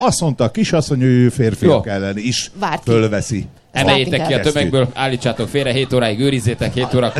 Azt mondta a kisasszony, hogy ő férfiak ellen is fölveszi. Emeljétek ki a tömegből, állítsátok félre, 7 óráig őrizzétek,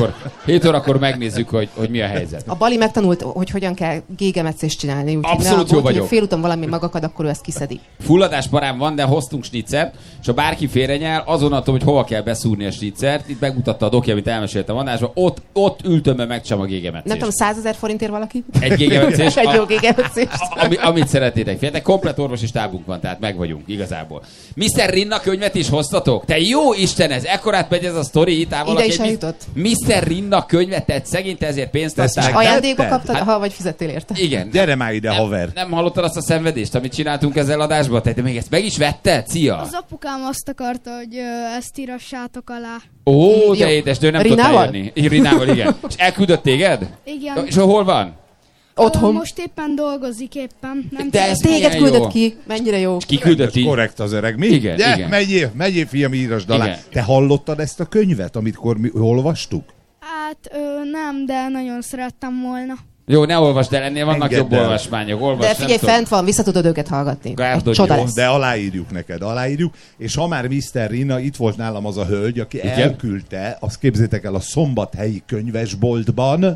7 órakor megnézzük, hogy mi a helyzet. A Bali megtanult, hogy hogyan kell gégemetszést csinálni. Abszolút jó vagyok. Félúton valami magakad, akkor ő ezt kiszedi. Fulladás parám van, de hoztunk snitzert, és ha bárki félrenyel, azonnal tudom, hogy hova kell beszúrni a snitzert. Itt megmutatta a doki, amit elmeséltem a adásban. Ott ültömbe megcsam a gégemetszést. Nem tudom, 100 000 forintért valaki? Egy gégemetszés. Egy jó gégemetszést. Amit szeretnétek. Féltek, komplet orvosi stábunk van, tehát meg vagyunk igazából. Mr. Rinna könyvet is hoztatok? Te jó Isten, ez ekkorát megy ez a sztori, itt ide is eljutott. Mr. Rinna könyvet tett, szegény, te ezért pénzt adtál. Ajándékba kaptad, ha vagy fizettél érte. Igen. Gyere már ide, haver. Nem hallottad azt a szenvedést, amit csináltunk ezzel adásban? Te még ezt meg is vetted? Szia! Az apukám azt akarta, hogy ezt írassátok alá. Ó, de édes, de ő nem tudta jönni. Rinával, igen. És elküldött téged? Igen. És hol van? Otthon. Most éppen dolgozik éppen. Nem de ez téged küldött ki. Mennyire jó. Ki küldött így? Korrekt az öreg. Mi? Igen, de, igen. Megyél, fiam, írasd alá. Te hallottad ezt a könyvet, amikor mi olvastuk? Hát nem, de nagyon szerettem volna. Jó, ne olvasd el, ennél vannak jobb olvasmányok. Olvasd, de figyelj, fent van, vissza tudod őket hallgatni. Jó, de aláírjuk neked, aláírjuk. És ha már Mr. Rinna, itt volt nálam az a hölgy, aki elküldte, azt képzétek el, a szombathelyi könyvesboltban,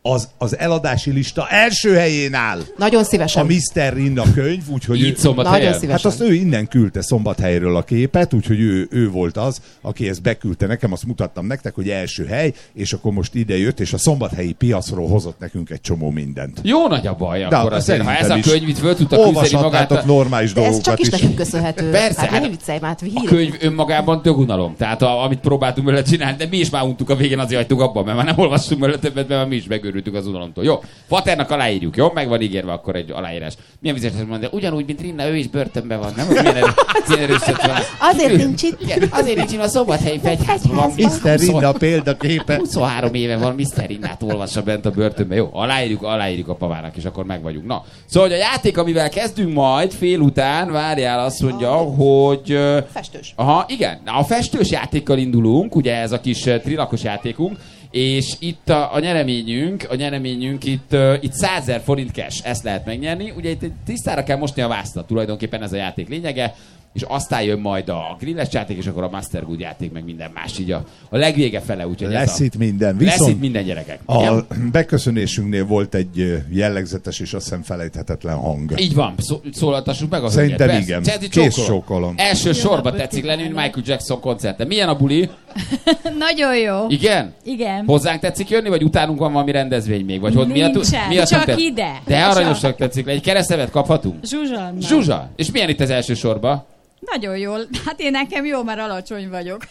az eladási lista első helyén áll. Nagyon szívesen. A Mr. Rinna könyv, úgyhogy így Szombathelyen. Hát azt ő innen küldte Szombathelyről a képet, úgyhogy ő volt az, aki ezt beküldte nekem, azt mutattam nektek, hogy első hely, és akkor most ide jött, és a szombathelyi piacról hozott nekünk egy csomó mindent. Jó nagy a baj, de akkor azért, ha ez a könyv itt föl tudta küzdeni magát. Normális de dolgokat ez csak is nekünk köszönhető. Persze, hát ne viccelj már, a könyv önmagában dögunalom. Tehát amit próbáltunk vele csinálni, de mi is már untuk a végén, azért hagytuk abban, mert már nem olvastunk vele többet, mert mi is megőrültünk az unalomtól. Jó, Faternak aláírjuk, jó? Meg van ígérve akkor egy aláírás. Milyen vizetes mondja, ugyanúgy, mint Rinna, ő is börtönben van, nem? Milyen erőszak van. Azért nincs itt. Igen, azért nincs itt a Szombathelyi fegyházban van. Mr. Rinna példaképe. 23 éve van, Mr. Rinnát olvassa bent a börtönben. Jó, aláírjuk a pavának, és akkor meg vagyunk. Na, szóval, hogy a játék, amivel kezdünk majd fél után, várjál, azt mondja, hogy... Festős. Aha, igen. Na, a festős játékkal indulunk, ugye ez a kis trilakos játékunk, és itt a nyereményünk itt 100 000 forint cash, ezt lehet megnyerni. Ugye itt tisztára kell mosni a vászlat, tulajdonképpen ez a játék lényege, és aztán jön majd a grilles játék, és akkor a Master Good játék, meg minden más így a legvége fele. Úgyhogy lesz itt minden. Lesz itt minden, gyerekek. A beköszönésünknél volt egy jellegzetes és azt hiszem felejthetetlen hang. Így van, szólaltassuk meg a szerintem hölgyet. igen. Kész csókolom. Első sorba tetszik lenni, mint Michael Jackson koncerten. Milyen a buli? Nagyon jó. Igen? Igen. Hozzánk tetszik jönni, vagy utánunk van valami rendezvény még? Vagy nincsen, csak ide. De aranyosak tetszik le. Egy keresztevet kaphatunk? Zsuzsa. És milyen itt az első sorba? Nagyon jól. Hát én nekem jó, mert alacsony vagyok.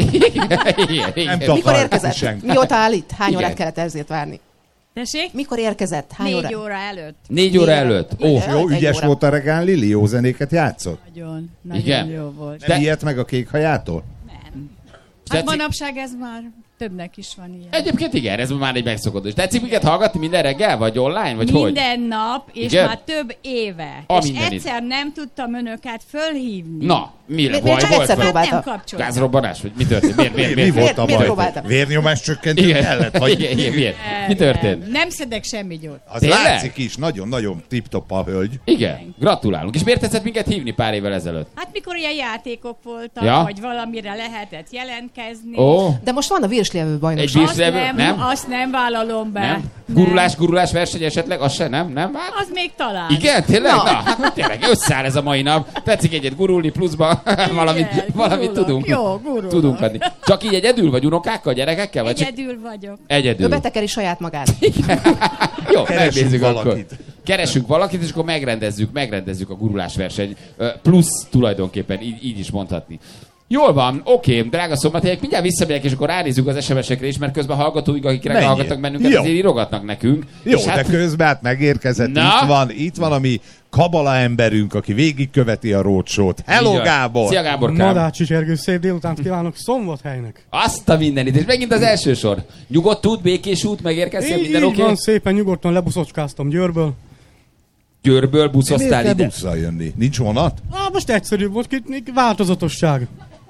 Igen. Mikor érkezett? Mióta áll itt? Hány órát kellett ezért várni? Tessék? Mikor érkezett? Hány 4 óra előtt. 4 óra előtt? Jó, ügyes volt a regán Lili, jó zenéket játszott? Nagyon jó volt. Nem ilyet meg a kék hajától? Nem. Hát manapság ez már többnek is van ilyen. Egyébként igen, ez már egy megszokott. És tetszik minket hallgatni minden reggel, vagy online, vagy minden nap, és igen? már több éve. És egyszer nem tudtam önöket fölhívni. Na, mire? Miért csak egyszer próbálta? Gázrobbanás, vagy mi történt? Miért? Mi volt a baj? Vérnyomás csökkentő kellett? Miért? Mi történt? Nem szedek semmi gyógyt. Az látszik is, nagyon-nagyon tip-top a hölgy. Igen, gratulálunk. És miért tetszett minket hívni pár évvel ezelőtt? Hát mikor ilyen játékok voltak, vagy valamire lehetett jelentkezni. De most van a virslevő bajnokság. Egy virslevő? Nem? Azt nem vállalom be. Nem? Gurulás verseny esetleg? Az se, nem? Hát... Az még talán. Igen, tényleg? Na, hát tényleg összeáll ez a mai nap. Tetszik egyet gurulni pluszba, valamit tudunk. Jó, gurulok. Tudunk adni. Csak így egyedül, vagy unokákkal, gyerekekkel? Vagy egyedül vagyok. Egyedül. Ő betekeri saját magát. Jó, megnézzük akkor. Keresünk valakit, és akkor megrendezzük a gurulás verseny. Plusz tulajdonképpen, így is mondhatni. Jól van, oké, drága Szombathelyek, mindjárt visszamegyek, és akkor ránézzük az SMS-ekre is, mert közben hallgatóink, akik hallgatnak bennünket, azért írogatnak nekünk. Jó, de közben hát megérkezett, itt van a mi kabala emberünk, aki végigköveti a roadshow-t. Hello, Gábor! Szia, Gáborkám! Madácsi Zsergő, szép délutánt kívánok Szombathelynek! Azt a mindenit, és megint az első sor. Nyugodt út, békés út, megérkeztél, minden oké? Van, szépen nyugodtan lebuszocskáztam Győrből. Győrből buszoztál ide? Miért busszal jönni? Nincs vonat? Most egyszerűbb volt, változatosság.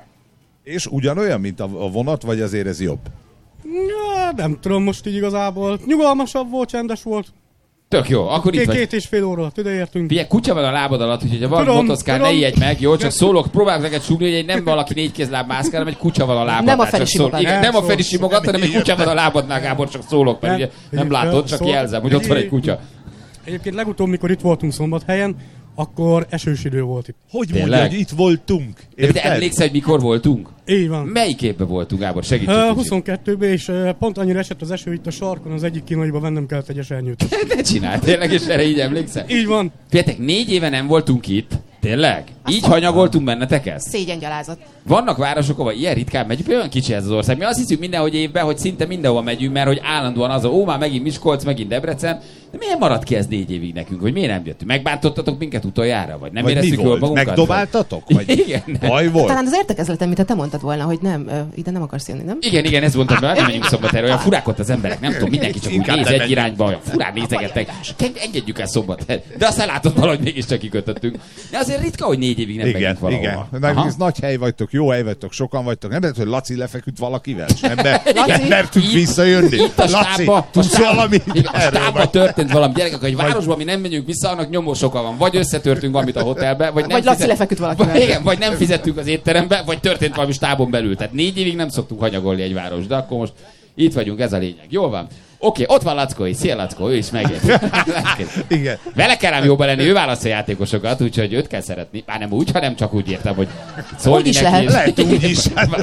És ugyanolyan, mint a vonat, vagy azért ez jobb? Ja, nem tudom most így igazából. Nyugalmasabb volt, csendes volt. Tök jó, akkor itt vagy. 2,5 óra alatt ideértünk. Figyelj, kutya van a lábad alatt, úgyhogy ha van Tudom, motoszkál, ne ijedj meg, jó? Csak szólok, próbálok neked súgni, hogy nem valaki 4 kézláb mászkál, hanem egy kutya van a lábadnál. Nem a Feri simogat. Igen, nem a Feri simogat, hanem egy kutya van a lábadnál, Gábor, csak szólok, mert ugye nem látod, csak jelzem, hogy ott van egy kutya. Egyébként legutóbb, mikor itt voltunk Szombathelyen, akkor esős idő volt itt. Hogy mondja, hogy itt voltunk? De te emlékszel, hogy mikor voltunk? Így van. Melyik évben voltunk, Gábor? Segítsük kicsit. 22-ben, és pont annyira esett az eső itt a sarkon, az egyik kínaiba vennem kellett egy esernyőt. Ne csinálj, tényleg, és erre így emlékszel? Így van. Figyeljetek, 4 éve nem voltunk itt. Tényleg? Így hanyagoltunk benneteket? Szégyengyalázat. Vannak városok, ahol ilyen ritkán megyünk, olyan kicsi ez az ország. Mi azt hiszük mindenhogy évben, hogy szinte mindenhova megyünk, mert hogy állandóan az, már megint Miskolc, megint Debrecen. De miért maradt ki ez 4 évig nekünk, hogy miért nem jöttünk? Megbántottatok minket utoljára, vagy nem vagy éreztük jól magunkat? Megdobáltatok? Vagy Igen. baj volt? Talán az értekezleten, mint te mondtad volna, hogy nem, ide nem akarsz jönni, nem? Igen, ezt mondtam, mert nem menjünk Szombathelyre, olyan furák ott az emberek, nem tudom, mindenki csak úgy Inkább néz nem egy menjünk. irányba, olyan furán nézegettek. Engedjük el Szombathelyre. De aztán látod, valahogy mégiscsak kikötöttünk. De azért ritka, hogy 4 évig nem Igen, megyünk valahova. igen. Meg ez nagy hely vagytok, jó hely vagytok, sokan vagytok. Nem lehet, hogy Laci lefeküdt valakivel, és nem mertünk visszajönni. Itt a Laci, stábba, tudsz valamit? a stábba történt valami. Gyerekek, hogy városban mi nem megyünk vissza, annak nyomós oka van. Vagy összetörtünk valamit a hotelbe, vagy nem Laci lefeküdt valakivel. Igen, vagy nem fizettünk az étterembe, vagy történt valami stábon belül. Tehát 4 évig nem szoktunk hanyagolni egy város, de akkor most itt vagyunk, ez a lényeg. Jól van. Oké, ott van Lackó is. Szia Lackó, ő is megért. Igen. Vele kell ám jóba lenni, ő választja játékosokat, úgyhogy őt kell szeretni. Már nem úgy, hanem csak úgy értem, hogy szólni Úgy is neki. lehet. Lehet úgy is.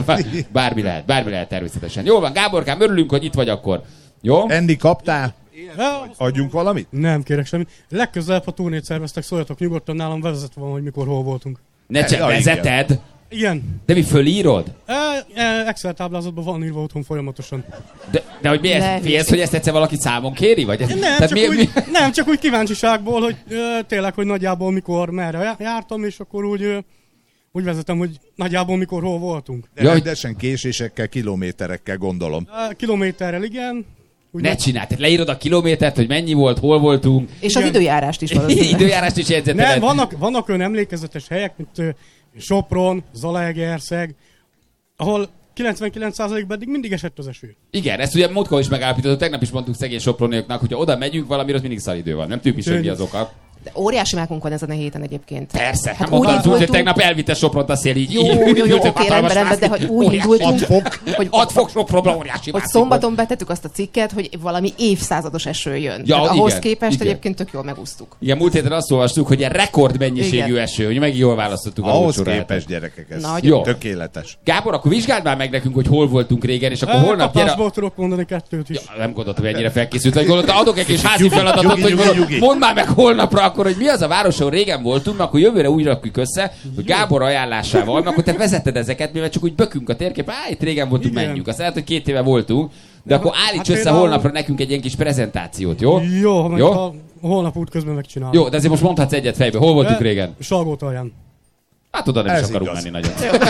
Bármi lehet természetesen. Jól van, Gáborkám, örülünk, hogy itt vagy akkor. Jó? Andy, kaptál? Adjunk valamit? Nem kérek semmit. Legközelebb, ha turnét szerveztek, szóljatok nyugodtan, nálam vezetve van, hogy mikor hol voltunk. Ne csak Ja, igen. vezeted, Igen. de mi fölírod? Excel táblázatban van írva otthon folyamatosan. De hogy miért Ne, félsz, hogy ezt egyszer valaki számon kéri? Vagy ez, Nem, csak úgy kíváncsiságból, hogy tényleg, hogy nagyjából mikor, merre jártam, és akkor úgy vezetem, hogy nagyjából mikor hol voltunk. De rendesen késésekkel, kilométerekkel gondolom. Kilométerrel igen. Ne csináld, tehát leírod a kilométert, hogy mennyi volt, hol voltunk. És az időjárást is valószínűleg. Időjárást is jegyzeteled. Nem, vannak olyan emlékezetes helyek, mint Sopron, Zalaegerszeg, ahol 99%-ban eddig mindig esett az eső. Igen, ezt ugye múltkor is megállapítottuk, tegnap is mondtuk szegény soproniaknak, hogyha oda megyünk valamire, az mindig szaridő van. Nem tudjuk is, hogy mi az oka. De óriási mákunk van ezen a héten egyébként. Persze, Hát hát úgy mondtam, hogy indultunk- tegnap elvitte Sopront a szél így. Jó, oké, rendben, de hogy úgy indultunk, hogy 6 fok Sopronban óriási hogy mászik szombaton betettük azt a cikket, hogy valami évszázados eső jön. Ja, Tehát ahhoz igen, képest igen. egyébként tök jól megúsztuk. Igen, múlt héten azt olvastuk, hogy ilyen rekordmennyiségű Igen. eső, hogy megint jól választottuk a Ahhoz lócsorát. képest, gyerekek, ez Nagyon jó. tökéletes. Gábor, akkor vizsgáld már meg nekünk, hogy hol voltunk régen, és akkor holnap gyere. Kapásból tudok mondani 2 is. Ja, nem gondoltam, hogy ennyire felkészült, vagy gondoltam, adok egy kis házi feladatot, nyugi, hogy nyugi. mondd már meg holnapra akkor, hogy mi az a város, ahol régen voltunk, mert akkor jövőre úgy rakjuk össze, hogy Gábor ajánlásával, mert akkor te vezeted ezeket, mivel csak úgy bökünk a térkép, itt régen voltunk, Igen. menjünk. Azt lehet, hogy 2 éve voltunk, de akkor állíts Hát össze például- holnapra nekünk egy ilyen kis prezentációt, jó? Jó, meg Jó? a holnap útközben megcsinálom. Jó, de azért most mondhatsz egyet fejbe. Hol voltunk régen? Salgótalján. Hát oda nem is Ez akarunk igaz. menni nagyon.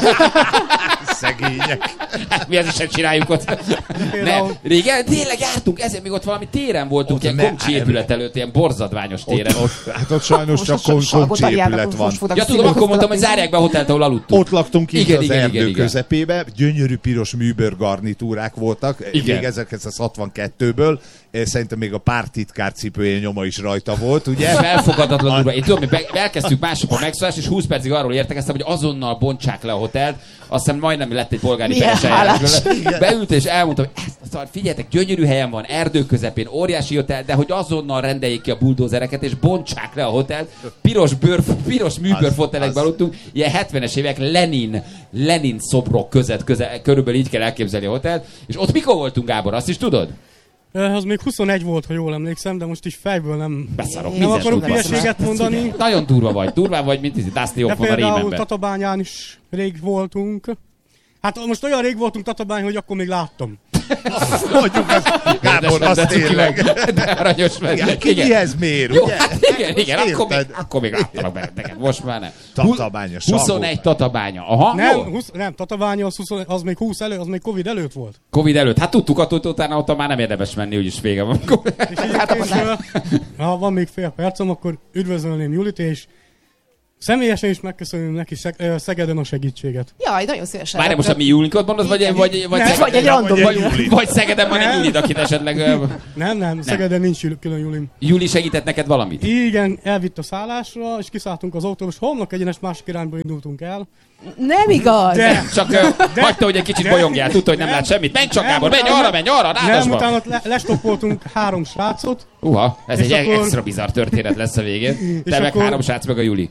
Szegények. Hát mi ezt sem csináljuk ott. Nem, Például- régen tényleg jártunk, ezért még ott valami téren voltunk, Ott ilyen ne- komcsi épület előtt, ilyen borzadványos téren. Hát ott sajnos csak komcsi épület van. Ja tudom, akkor mondtam, hogy zárják be a hotelt, ahol aludtunk. Ott laktunk így Igen, az igen, erdő igen, igen. közepébe, gyönyörű piros műbőr garnitúrák voltak, Igen. még 1962-ből, szerintem még a pártitkár cipője nyoma is rajta volt, ugye? Felfogadatlan durva. Én tudom, mi elkezdtük másokon megszólást, és 20 percig arról értekeztem, hogy azonnal bontsák le a hotelt. Azt hiszem majdnem lett egy polgári Milyen peres eljárás hálás. belőle. Beült és elmondtam, hogy szóval figyeljetek, gyönyörű helyen van, erdő közepén, óriási hotel, de hogy azonnal rendeljék ki a buldózereket, és bontsák le a hotelt. Piros műbőrfotelekben aludtunk, ilyen 70-es évek Lenin szobrok között, körülbelül így kell elképzelni a hotelt. És ott mikor voltunk, Gábor, azt is tudod? Az még 21 volt, ha jól emlékszem, de most is fejből nem... Beszarok, Nem minden akarok tudva. hülyeséget mondani. Nagyon durva vagy, durvább vagy, mint Dusty De Hoffman a például Rémenben. Tatabányán is rég voltunk. Hát most olyan rég voltunk Tatabány, hogy akkor még láttam. Mondjuk az, Gábor, az tényleg. De aranyos vagy. Igen, ki mihez mér, Jó, ugye? hát igen, Érted? akkor még láttalak benneteket, most már nem. Tatabánya, 21 Tatabánya, aha, jó. Nem, Tatabánya az még 20 az még Covid előtt volt. Covid előtt, hát tudtuk attól, hogy utána ott már nem érdemes menni, úgyis vége van. És egyébként, ha van még fél percem, akkor üdvözölném Julit, és Személyesen is megköszönöm neki Szegeden a segítséget. Jaj, nagyon szívesen. Várj, most a mi Julinkot mondod, vagy egy random vagy Szegeden van egy Julid, akit esetleg... Nem, Szegeden nincs külön Julim. Juli segített neked valamit? Igen, elvitt a szállásra, és kiszálltunk az autóba, és homlok egyenes másik irányba indultunk el. Nem igaz! Csak hagyta, hogy egy kicsit bolyongjál, tudta, hogy nem lát semmit. Menj csak, Gábor, menj arra, rádasba! Nem, utána lestoppoltunk 3 srácot. Ez egy extra bizarr történet lesz a végén. Te meg 3 srác, meg a Juli.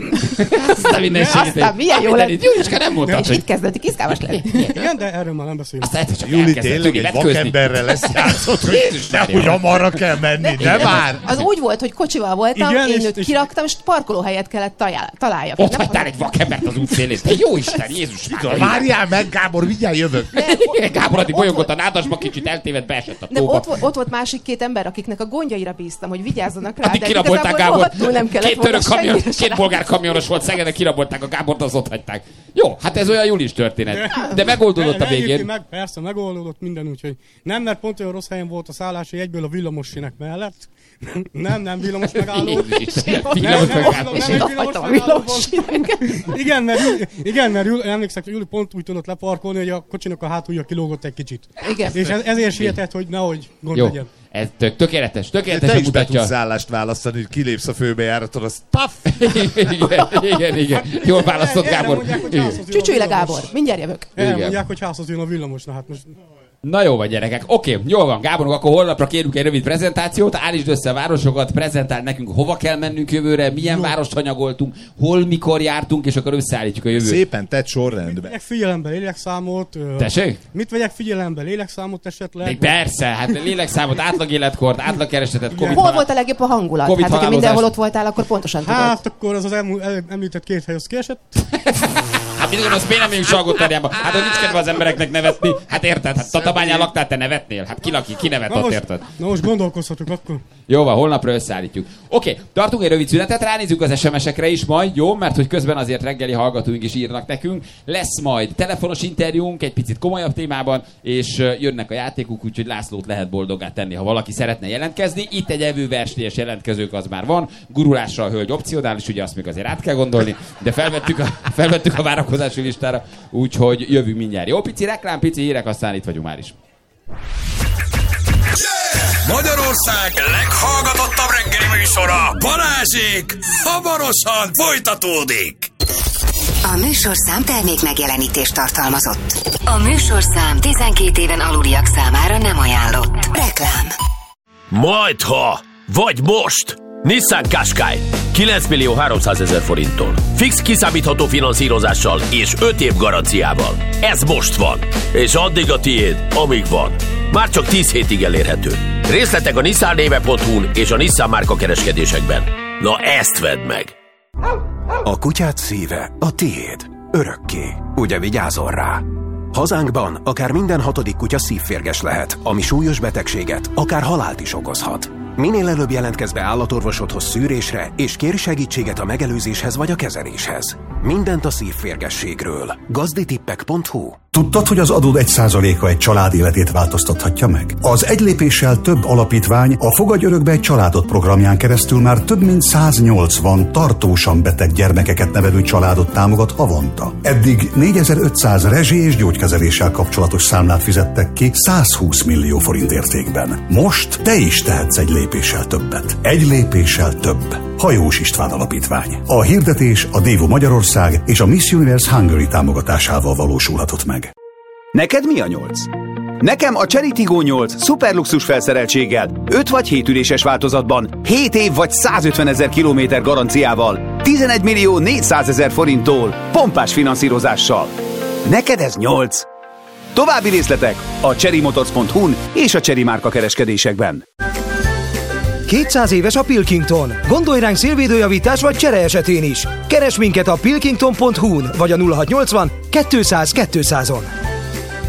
Aztán milyen jó lett. Juliska nem mondtad, és itt kezdett kiszkálmas lenni. Igen, de erről már nem beszélünk. Juli tényleg egy vakemberre lesz játszott, hogy nehogy amarra kell menni, de már! Az úgy volt, hogy kocsival voltam, én őt kiraktam, és parkolóhelyet kellett találjak. Ott hagytál egy vakembert az útszélén. Te jó Isten, Jézus! Várjál meg, Gábor, mindjárt jövök. Gábor addig bolyongott a nádasba, kicsit eltévedt, beesett a tóba. Ott volt másik 2 ember, akiknek a gondjaira bíztam, hogy vigyázzanak rá. Addig kirabolták Gábor. Két bolgár kamionos volt Szegeden, kirabolták a Gábort, az ott hagyták. Jó, hát ez olyan Julis történet. De megoldódott a végén. Persze, megoldódott minden, úgyhogy nem, mert pont olyan rossz helyen volt a szállás, hogy egyből a villamos sinek mellett. Nem, villamos megálló. Igen, mert emlékszek, hogy Juli pont úgy tudott leparkolni, hogy a kocsinak a hátulja kilógott egy kicsit. Igen. És ezért sietett, hogy nehogy gond legyen. Ez tökéletes Te is mutatja. be tudsz szállást választani, hogy kilépsz a főbejáraton, az paff! Igen. Jól választott, Gábor. Csücsülj le, Gábor, mindjárt jövök. Elmondják, hogy házhoz jön a villamos, na hát most... Na jó vagy, gyerekek. Oké, jól van. Gáborunk, akkor holnapra kérünk egy rövid prezentációt. Állítsd össze a városokat, prezentáld nekünk, hova kell mennünk jövőre, milyen várost hanyagoltunk, hol, mikor jártunk, és akkor összeállítjuk a jövőt. Szépen tett sorrendben. Mit vegyek figyelembe, lélekszámot? Tessék? Mit vegyek figyelembe, lélekszámot esetleg? De persze, hát lélekszámot, átlag életkort, átlagkeresetet, Covid. Hol volt a legjobb a hangulat? COVID hát, hogyha mindenhol ott voltál, akkor pontosan tudod. Hát akkor az említett 2 hely az kiesett. Hát mit gondolsz, miért nem megyünk Salgótarjánba? Hát hogy nincs kedve az embereknek nevetni. Hát érted? Hát Tatabányán laktál, te nevetnél? Hát ki nevet ott, érted? Na most gondolkozhatok akkor. Jó van, holnapra összeállítjuk. Oké, tartunk egy rövid szünetet, ránézzük az SMS-ekre is majd, jó? Mert hogy közben azért reggeli hallgatóink is írnak nekünk. Lesz majd telefonos interjúnk egy picit komolyabb témában, és jönnek a játékok, úgyhogy Lászlót lehet boldoggá tenni, ha valaki szeretne jelentkezni. Itt egy evőverstélyes jelentkezők az már van. Gurulásra a hölgy opcionális, ugye azt még azért át kell gondolni, de felvettük a várakozási listára, úgyhogy jövünk mindjárt. Jó, pici reklám, pici hírek, aztán itt vagyunk már is. Magyarország leghallgatottabb reggeli műsora, Balázsék hamarosan folytatódik. A műsorszám termék megjelenítést tartalmazott. A műsorszám 12 éven aluliak számára nem ajánlott. Reklám. Majdha, vagy most! Nissan Qashqai 9.300.000 forinttól. Fix kiszámítható finanszírozással és 5 év garanciával. Ez most van. És addig a tiéd, amíg van. Már csak 10 hétig elérhető. Részletek a nissannéve.hu-n és a Nissan márka kereskedésekben. Na ezt vedd meg! A kutyád szíve a tiéd. Örökké. Ugye vigyázol rá? Hazánkban akár minden 6. kutya szívférges lehet, ami súlyos betegséget, akár halált is okozhat. Minél előbb jelentkezz be állatorvosodhoz szűrésre, és kérj segítséget a megelőzéshez vagy a kezeléshez. Mindent a szívférgességről. Gazditippek.hu. Tudtad, hogy az adód 1%-a egy család életét változtathatja meg? Az Egy lépéssel több alapítvány a Fogadj örökbe egy családot programján keresztül már több mint 180 tartósan beteg gyermekeket nevelő családot támogat havonta. Eddig 4500 rezsi- és gyógykezeléssel kapcsolatos számlát fizettek ki 120 millió forint értékben. Most te is tehetsz egy lépéssel többet. Egy lépéssel több. Hajós István Alapítvány. A hirdetés a Dévo Magyarország és a Miss Universe Hungary támogatásával valósulhatott meg. Neked mi a 8? Nekem a Chery Tiggo 8 szuperluxus felszereltséggel, 5 vagy 7 üléses változatban, 7 év vagy 150 000 kilométer garanciával, 11 millió 400 000 forinttól, pompás finanszírozással. Neked ez 8? További részletek a cherrymotors.hu-n és a Chery márka kereskedésekben. 200 éves a Pilkington. Gondolj ránk szélvédőjavítás vagy csere esetén is. Keresd minket a pilkington.hu-n vagy a 0680 200 200-on.